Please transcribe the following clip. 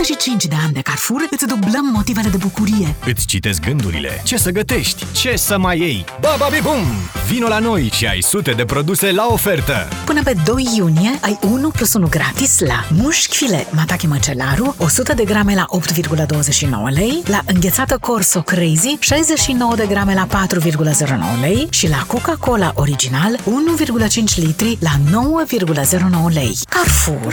25 de ani de Carrefour, îți dublăm motivele de bucurie. Îți citesc gândurile. Ce să gătești? Ce să mai iei? Bababibum! Vino la noi și ai sute de produse la ofertă! Până pe 2 iunie ai 1 + 1 gratis la mușchi filet Matache Măcelaru, 100 de grame la 8,29 lei, la înghețată Corso Crazy, 69 de grame la 4,09 lei și la Coca-Cola Original, 1,5 litri la 9,09 lei. Carrefour.